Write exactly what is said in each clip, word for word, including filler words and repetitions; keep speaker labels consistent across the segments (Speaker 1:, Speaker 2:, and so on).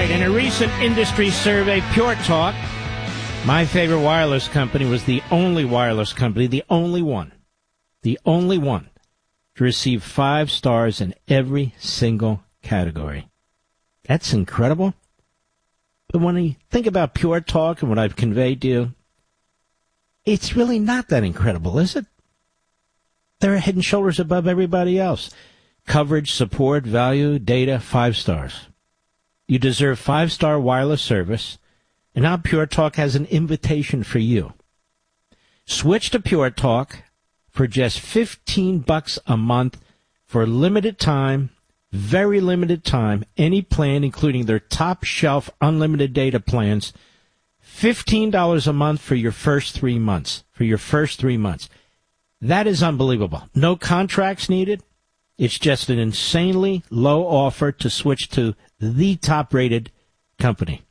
Speaker 1: right, in a recent industry survey, Pure Talk, my favorite wireless company, was the only wireless company, the only one, the only one to receive five stars in every single category. That's incredible. But when you think about Pure Talk and what I've conveyed to you, it's really not that incredible, is it? They're head and shoulders above everybody else. Coverage, support, value, data, five stars. You deserve five-star wireless service, and now Pure Talk has an invitation for you. Switch to Pure Talk for just fifteen bucks a month for limited time, very limited time, any plan, including their top-shelf unlimited data plans, fifteen dollars a month for your first three months, for your first three months. That is unbelievable. No contracts needed. It's just an insanely low offer to switch to the top-rated company.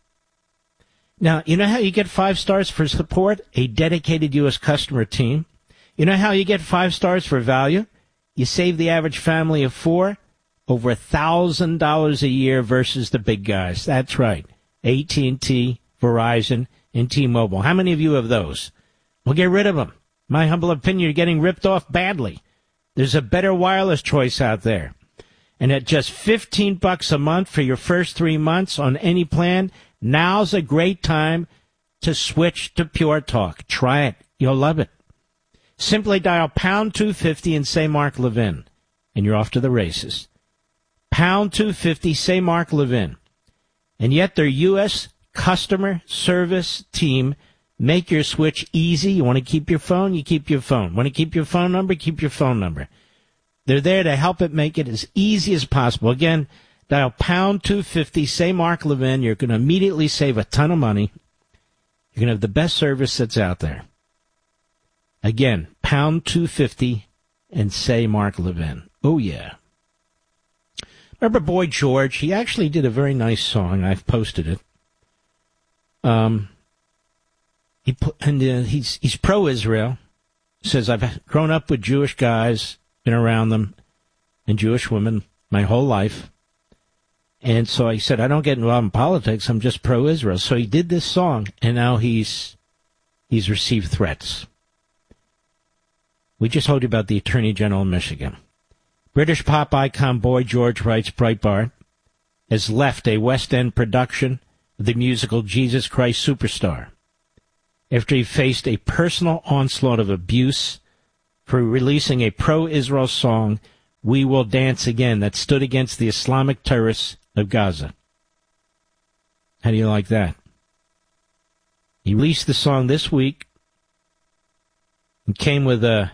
Speaker 1: Now, you know how you get five stars for support? A dedicated U S customer team. You know how you get five stars for value? You save the average family of four over one thousand dollars a year versus the big guys. That's right. A T and T, Verizon, and T-Mobile. How many of you have those? Well, get rid of them. My humble opinion, you're getting ripped off badly. There's a better wireless choice out there. And at just fifteen bucks a month for your first three months on any plan, now's a great time to switch to Pure Talk. Try it. You'll love it. Simply dial pound two fifty and say Mark Levin, and you're off to the races. Pound two fifty, say Mark Levin. And yet their U S customer service team make your switch easy. You want to keep your phone? You keep your phone. Want to keep your phone number? Keep your phone number. They're there to help it make it as easy as possible. Again, dial pound two fifty, say Mark Levin. You're going to immediately save a ton of money. You're going to have the best service that's out there. Again, pound two fifty and say Mark Levin. Oh, yeah. Remember Boy George? He actually did a very nice song. I've posted it. Um, he put, and uh, he's he's pro-Israel. Says, I've grown up with Jewish guys, been around them, and Jewish women my whole life. And so he said, I don't get involved in politics. I'm just pro-Israel. So he did this song, and now he's he's received threats. We just told you about the Attorney General of Michigan. British pop icon Boy George, writes Breitbart, has left a West End production of the musical Jesus Christ Superstar after he faced a personal onslaught of abuse for releasing a pro-Israel song, We Will Dance Again, that stood against the Islamic terrorists of Gaza. How do you like that? He released the song this week and came with a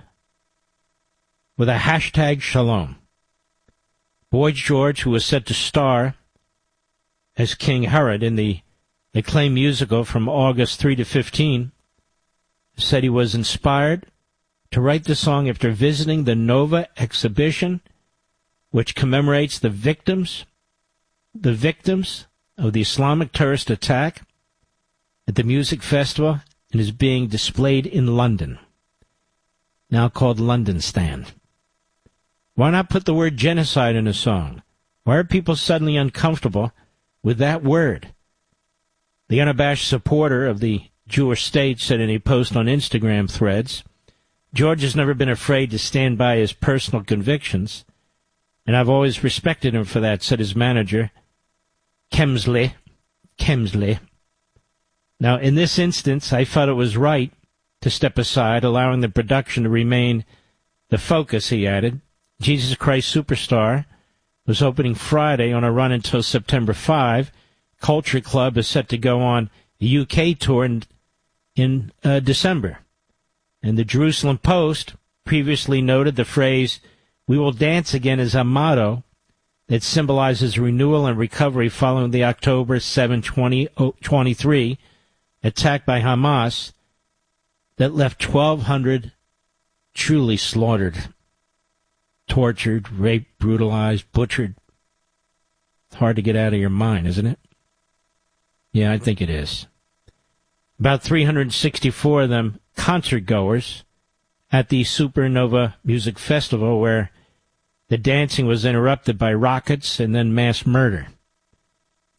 Speaker 1: with a hashtag Shalom. Boy George, who was set to star as King Herod in the acclaimed musical from August third to fifteenth, said he was inspired to write the song after visiting the Nova exhibition, which commemorates the victims, the victims of the Islamic terrorist attack at the music festival, and is being displayed in London, now called London Stand. Why not put the word genocide in a song? Why are people suddenly uncomfortable with that word? The unabashed supporter of the Jewish state said in a post on Instagram Threads, George has never been afraid to stand by his personal convictions, and I've always respected him for that, said his manager, Kemsley. Kemsley. Now, in this instance, I felt it was right to step aside, allowing the production to remain the focus, he added. Jesus Christ Superstar was opening Friday on a run until September fifth. Culture Club is set to go on a U K tour in, in uh, December. And the Jerusalem Post previously noted the phrase, we will dance again, as a motto that symbolizes renewal and recovery following the October seventh, twenty twenty-three attack by Hamas that left twelve hundred truly slaughtered, tortured, raped, brutalized, butchered. It's hard to get out of your mind, isn't it? Yeah, I think it is. About three hundred sixty-four of them concert goers at the Supernova Music Festival, where the dancing was interrupted by rockets and then mass murder.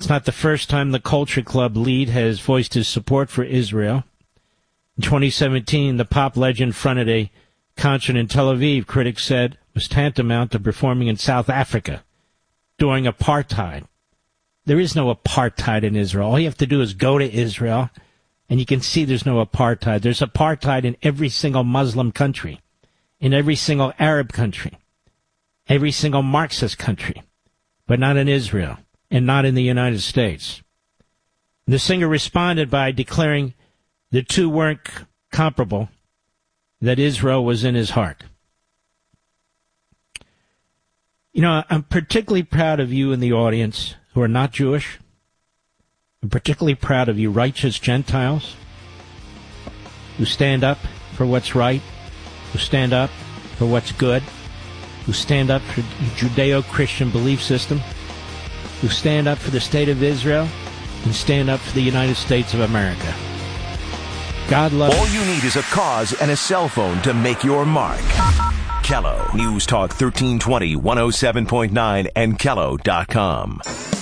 Speaker 1: It's not the first time the Culture Club lead has voiced his support for Israel. In twenty seventeen, the pop legend fronted a concert in Tel Aviv critics said was tantamount to performing in South Africa during apartheid. There is no apartheid in Israel. All you have to do is go to Israel, and you can see there's no apartheid. There's apartheid in every single Muslim country, in every single Arab country, every single Marxist country, but not in Israel and not in the United States. The singer responded by declaring the two weren't comparable, that Israel was in his heart. You know, I'm particularly proud of you in the audience who are not Jewish. I'm particularly proud of you righteous Gentiles who stand up for what's right, who stand up for what's good, who stand up for the Judeo-Christian belief system, who stand up for the state of Israel, and stand up for the United States of America. God love you.
Speaker 2: All you need is a cause and a cell phone to make your mark. Kello, News Talk thirteen twenty, one oh seven point nine, and Kello dot com.